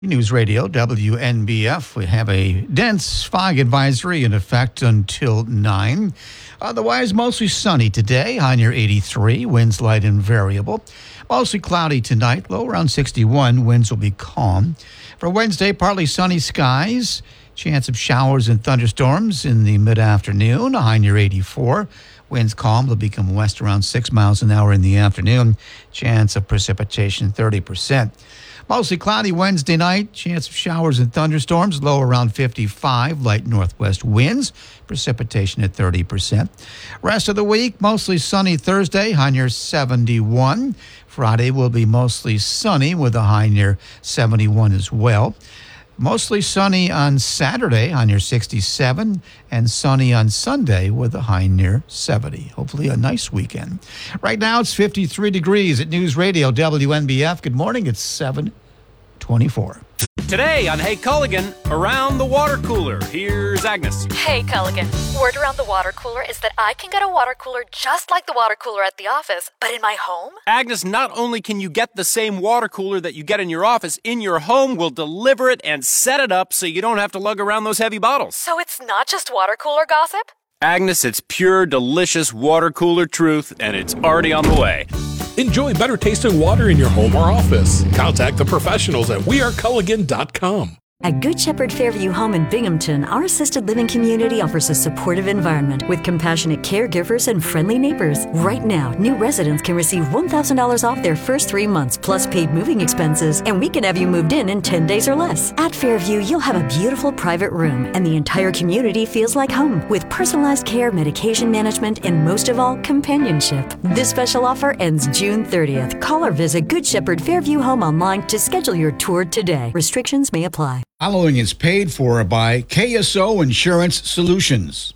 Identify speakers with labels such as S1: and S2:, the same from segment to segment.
S1: News Radio, WNBF. We have a dense fog advisory in effect until 9. Otherwise, mostly sunny today, high near 83. Winds light and variable. Mostly cloudy tonight, low around 61. Winds will be calm. For Wednesday, partly sunny skies. Chance of showers and thunderstorms in the mid-afternoon, high near 84. Winds calm. They'll become west around 6 miles an hour in the afternoon. Chance of precipitation, 30%. Mostly cloudy Wednesday night. Chance of showers and thunderstorms. Low around 55. Light northwest winds. Precipitation at 30%. Rest of the week, mostly sunny Thursday. High near 71. Friday will be mostly sunny with a high near 71 as well. Mostly sunny on Saturday, high near 67, and sunny on Sunday with a high near 70. Hopefully a nice weekend. Right now it's 53 degrees at News Radio WNBF. Good morning, it's 7:24.
S2: Today on Hey Culligan, around the water cooler. Here's Agnes.
S3: Hey Culligan, word around the water cooler is that I can get a water cooler just like the water cooler at the office, but in my home?
S2: Agnes, not only can you get the same water cooler that you get in your office, in your home we'll deliver it and set it up so you don't have to lug around those heavy bottles.
S3: So it's not just water cooler gossip?
S2: Agnes, it's pure, delicious water cooler truth, and it's already on the way.
S4: Enjoy better tasting water in your home or office. Contact the professionals at weareculligan.com.
S5: At Good Shepherd Fairview Home in Binghamton, our assisted living community offers a supportive environment with compassionate caregivers and friendly neighbors. Right now, new residents can receive $1,000 off their first 3 months plus paid moving expenses, and we can have you moved in 10 days or less. At Fairview, you'll have a beautiful private room, and the entire community feels like home with personalized care, medication management, and most of all, companionship. This special offer ends June 30th. Call or visit Good Shepherd Fairview Home online to schedule your tour today. Restrictions may apply.
S6: Following is paid for by KSO Insurance Solutions.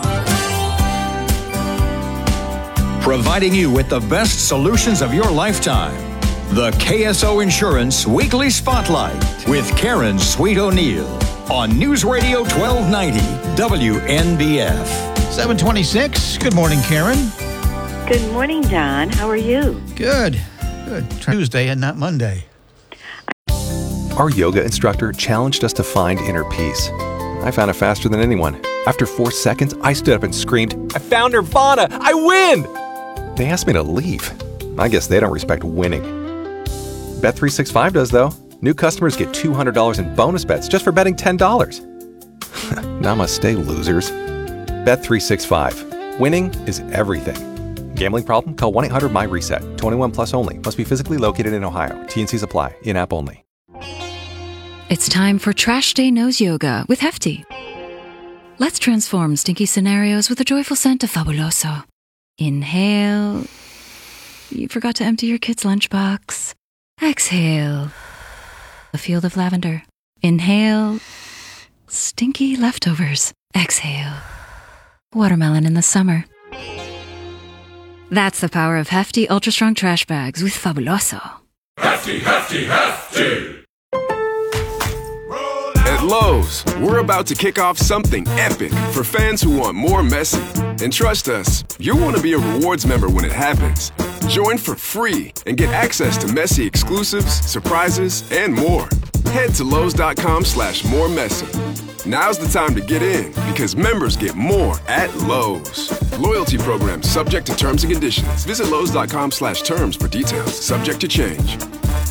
S7: Providing you with the best solutions of your lifetime. The KSO Insurance Weekly Spotlight with Karen Sweet O'Neill on News Radio 1290 WNBF.
S1: 7:26. Good morning, Karen.
S8: Good morning, John. How are you?
S1: Good. Tuesday and not Monday.
S9: Our yoga instructor challenged us to find inner peace. I found it faster than anyone. After 4 seconds, I stood up and screamed, "I found Nirvana! I win!" They asked me to leave. I guess they don't respect winning. Bet365 does, though. New customers get $200 in bonus bets just for betting $10. Namaste, losers. Bet365. Winning is everything. Gambling problem? Call 1-800-MY-RESET. 21 plus only. Must be physically located in Ohio. T&Cs apply. In-app only.
S10: It's time for Trash Day Nose Yoga with Hefty. Let's transform stinky scenarios with a joyful scent of Fabuloso. Inhale. You forgot to empty your kid's lunchbox. Exhale. A field of lavender. Inhale. Stinky leftovers. Exhale. Watermelon in the summer. That's the power of Hefty Ultra Strong Trash Bags with Fabuloso.
S11: Hefty, Hefty, Hefty!
S12: At Lowe's, we're about to kick off something epic for fans who want more Messi. And trust us, you'll want to be a rewards member when it happens. Join for free and get access to Messi exclusives, surprises, and more. Head to Lowe's.com/moremessy. Now's the time to get in because members get more at Lowe's. Loyalty program subject to terms and conditions. Visit Lowe's.com/terms for details. Subject to change.